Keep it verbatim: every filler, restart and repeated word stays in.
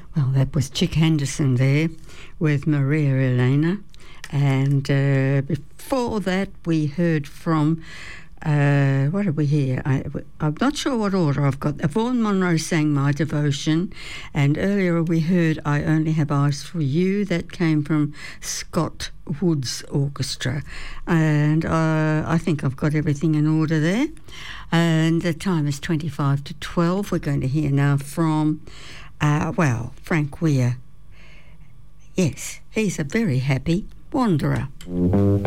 Well, that was Chick Henderson there with Maria Elena. And uh, before that, we heard from, uh, what did we hear? I, I'm not sure what order I've got. Vaughan Monroe sang My Devotion. And earlier we heard I Only Have Eyes for You. That came from Scott Wood's Orchestra. And uh, I think I've got everything in order there. And the time is twenty-five to twelve. We're going to hear now from, uh, well, Frank Weir. Yes, he's a very happy wanderer.